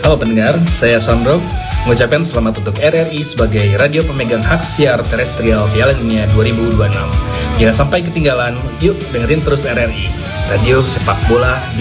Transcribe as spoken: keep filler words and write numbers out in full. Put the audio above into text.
Halo pendengar, saya Sandro mengucapkan selamat untuk R R I sebagai radio pemegang hak siar terestrial Piala Dunia dua ribu dua puluh enam. Jangan sampai ketinggalan, yuk dengerin terus R R I, Radio Sepak Bola